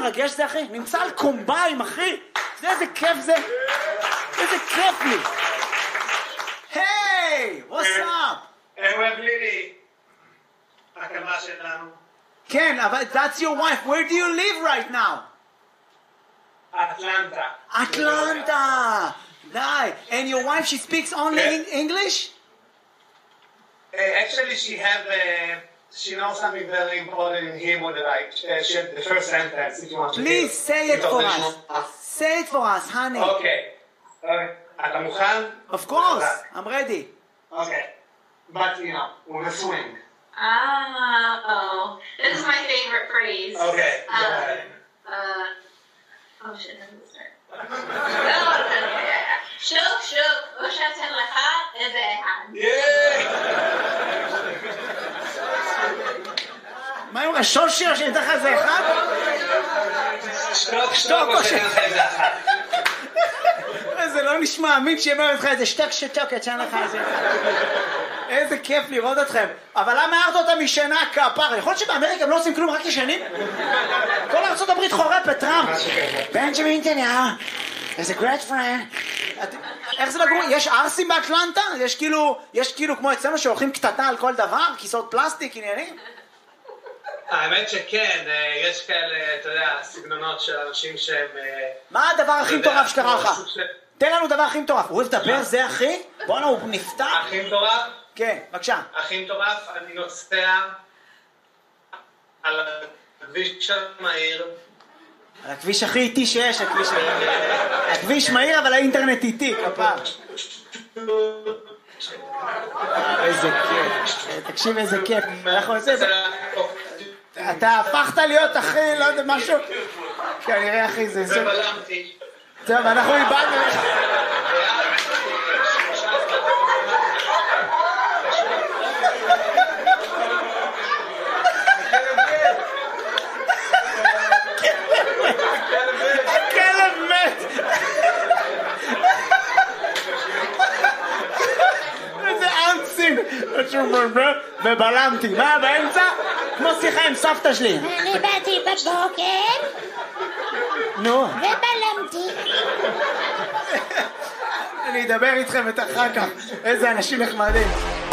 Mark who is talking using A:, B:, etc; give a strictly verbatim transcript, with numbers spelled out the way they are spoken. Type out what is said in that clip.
A: מרגש זה, אחי? נמצא על קומביים, אחי. זה איזה כיף זה. איזה כיף לי. היי, what's up?
B: איך אוהב לילי? הקמה שלנו.
A: כן, אבל that's your wife. Where do you live right now?
B: אטלנטה.
A: Atlanta. די. And your wife, she speaks only in English?
B: Actually, she have uh, she knows something very important in Hebrew that I uh, shared the first sentence. If you want to
A: Please
B: hear.
A: say it for us. Say it for us, honey.
B: Okay. Okay. אתה מוכן?
A: Of course. I'm ready.
B: Okay. But you know, with a swing.
C: Oh, this is my favorite phrase.
B: Okay.
C: Um,
B: Go ahead.
C: uh, oh shit, how does it start? No, no, no, yeah, yeah. שוק, שוק, או שאתן לך איזה אחד.
A: מה עם השושי שאני אתן לך איזה אחד?
B: שתוק, שתוק, או שאתן לך איזה אחד.
A: זה לא נשמע אמין שיאמר לך איזה שתק שתוק, אתן לך איזה אחד. איזה כיף לראות אתכם. אבל למה הערת אותה משנה כפר? יכול להיות שבאמריקה הם לא עושים כלום, רק ישנים? כל ארצות הברית חורפת, טראמפ. בנג'מין נתניהו. איזה גרייט פרנד. איך זה לגור? יש ארסים באטלנטה? יש כאילו, יש כאילו כמו אצלנו שהולכים קטטה על כל דבר? כיסאות פלסטיק, עניינים?
B: האמת שכן, יש כאלה, אתה יודע, סגנונות של אנשים שהם...
A: מה הדבר הכי מטורף שקרה לך? תן לנו דבר הכי מטורף. הוא אוהב לדבר, זה אחי? בואנה, הוא נפתח?
B: הכי מטורף?
A: כן, בבקשה.
B: הכי מטורף, אני נוסע על הכביש המהיר.
A: על הכביש הכי איטי שיש, הכביש... הכביש מהיר, אבל האינטרנט איטי, כפר. איזה כיף. תקשיב איזה כיף. אתה הפכת להיות אחי, לא יודע, משהו... כנראה אחי, זה...
B: ובלמתי.
A: טוב, אנחנו איבדנו... הכלב מת! איזה אנסים! ובלמתי, מה באמצע? כמו שיחה עם סבתא שלי.
D: אני באתי בבוקר
A: נו.
D: ובלמתי.
A: אני אדבר איתכם את אחר כך. איזה אנשים נחמדים.